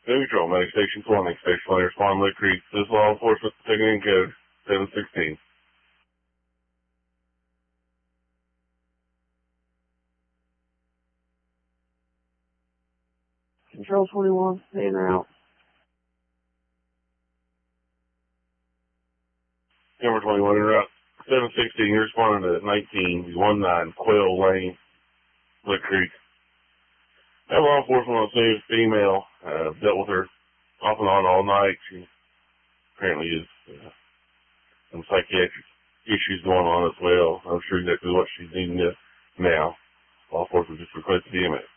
Neutral, Medic Station 20, Station 20, respond Lick Creek. This is law enforcement, taking in code 716. Control 21, en route. Number 21, en route 716, you're responding to 1919 Quail Lane, Lick Creek. That law enforcement on scene, female, dealt with her off and on all night. She apparently is some psychiatric issues going on as well. I'm sure exactly what she's needing now. Law enforcement just requested the EMS.